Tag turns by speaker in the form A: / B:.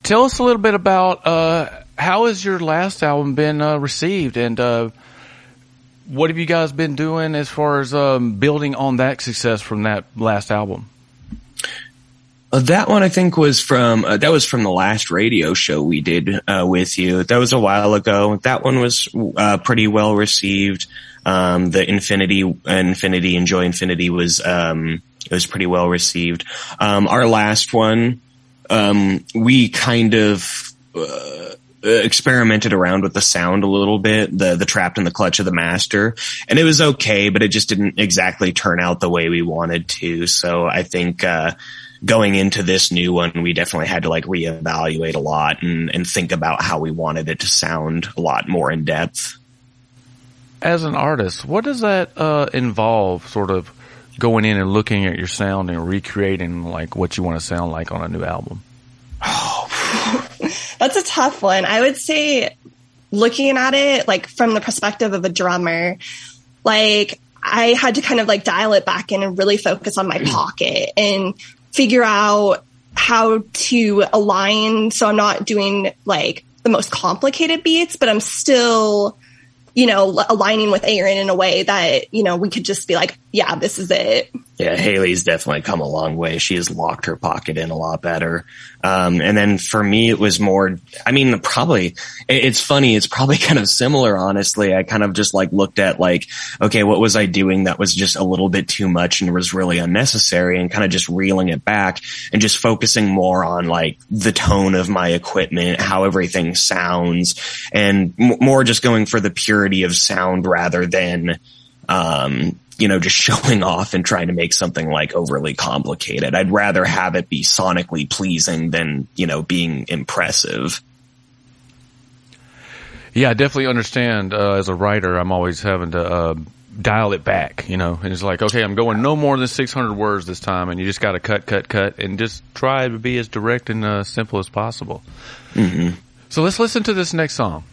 A: Tell us a little bit about how has your last album been received, and what have you guys been doing as far as building on that success from that last album?
B: That one I think was from the last radio show we did with you. That was a while ago. That one was pretty well received. The Infinity Enjoy Infinity was pretty well received. Our last one, we kind of experimented around with the sound a little bit, the Trapped in the Clutch of the Master, and it was okay, but it just didn't exactly turn out the way we wanted to. So I think going into this new one, we definitely had to like reevaluate a lot and think about how we wanted it to sound a lot more in depth.
A: As an artist, what does that involve, sort of going in and looking at your sound and recreating like what you want to sound like on a new album?
C: Oh, that's a tough one. I would say looking at it like from the perspective of a drummer, like I had to kind of like dial it back in and really focus on my pocket and figure out how to align. So I'm not doing like the most complicated beats, but I'm still, you know, aligning with Aaron in a way that, you know, we could just be like, yeah, this is it.
B: Yeah, Haley's definitely come a long way. She has locked her pocket in a lot better. And then for me, it was more, I mean, probably, it's funny. It's probably kind of similar, honestly. I kind of just like looked at like, okay, what was I doing that was just a little bit too much and was really unnecessary, and kind of just reeling it back and just focusing more on like the tone of my equipment, how everything sounds, and more just going for the purity of sound rather than, you know, just showing off and trying to make something like overly complicated. I'd rather have it be sonically pleasing than, you know, being impressive.
A: Yeah, I definitely understand. As a writer, I'm always having to dial it back, you know, and it's like, okay, I'm going no more than 600 words this time, and you just got to cut, and just try to be as direct and simple as possible. Mm-hmm. So let's listen to this next song.